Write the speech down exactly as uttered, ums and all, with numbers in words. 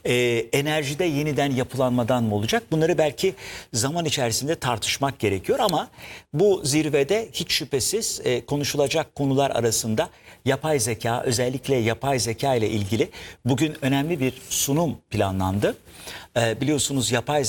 e, enerjide yeniden yapılanmadan mı olacak? Bunları belki zaman içerisinde tartışmak gerekiyor ama bu zirvede hiç şüphesiz e, konuşulacak konular arasında yapay zeka, özellikle yapay zeka ile ilgili bugün önemli bir sunum planlandı. E, biliyorsunuz yapay